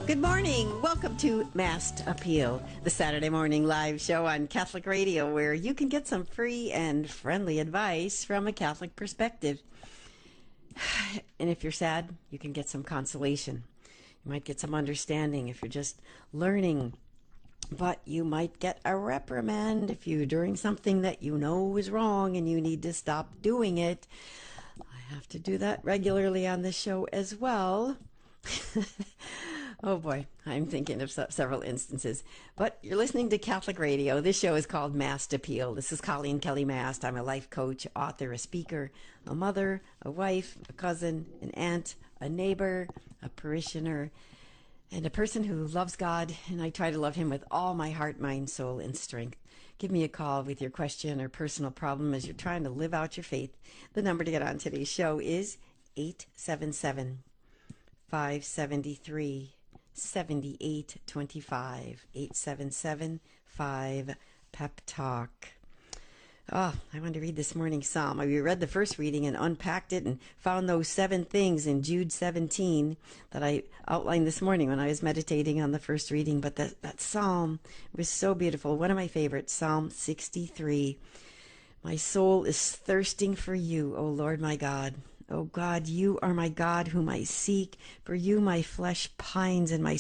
Good morning. Welcome to Masked Appeal, the Saturday morning live show on Catholic Radio where you can get some free and friendly advice from a Catholic perspective. And if you're sad, you can get some consolation. You might get some understanding if you're just learning. But you might get a reprimand if you're doing something that you know is wrong and you need to stop doing it. I have to do that regularly on this show as well. Oh boy, I'm thinking of several instances. But you're listening to Catholic Radio. This show is called Masked Appeal. This is Colleen Kelly Mast. I'm a life coach, author, a speaker, a mother, a wife, a cousin, an aunt, a neighbor, a parishioner, and a person who loves God, and I try to love Him with all my heart, mind, soul, and strength. Give me a call with your question or personal problem as you're trying to live out your faith. The number to get on today's show is 877-573 7825 877-5 Pep Talk. Oh, I wanted to read this morning's psalm. We read the first reading and unpacked it and found those 7 things in Jude 17 that I outlined this morning when I was meditating on the first reading. But that psalm was so beautiful. One of my favorites, Psalm 63. My soul is thirsting for you, O Lord my God. O God, you are my God whom I seek. For you my flesh pines and my